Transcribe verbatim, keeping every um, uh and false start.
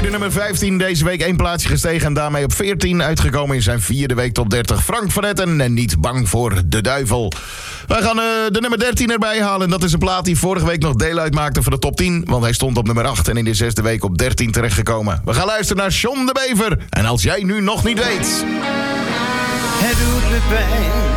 de nummer vijftien. Deze week één plaatsje gestegen en daarmee op veertien uitgekomen in zijn vierde week top dertig. Frank van Etten en Niet bang voor de duivel. Wij gaan uh, de nummer dertien erbij halen. En dat is een plaat die vorige week nog deel uitmaakte van de top tien. Want hij stond op nummer acht en in de zesde week op dertien terechtgekomen. We gaan luisteren naar John de Bever. En als jij nu nog niet weet... Het doet me pijn.